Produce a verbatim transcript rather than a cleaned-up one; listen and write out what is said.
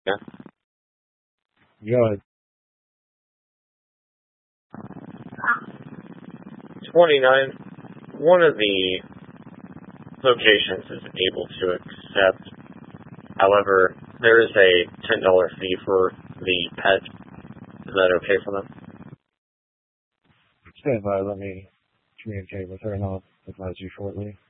Go ahead. twenty-nine. One of the locations is able to accept. However, there is a ten dollars fee for the pet. Is that okay for them? Stand by. Let me communicate with her and I'll advise you shortly.